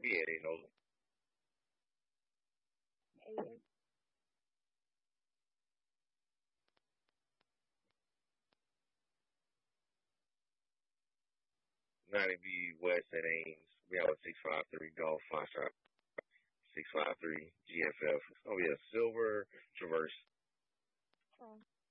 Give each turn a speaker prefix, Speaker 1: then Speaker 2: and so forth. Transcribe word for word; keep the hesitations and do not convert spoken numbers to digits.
Speaker 1: Yeah, they know.
Speaker 2: Yeah.
Speaker 1: ninety B West at Ames. We have a six five three Golf Fly Shop. six five three G F F. It's gonna be a silver Traverse.
Speaker 2: Oh.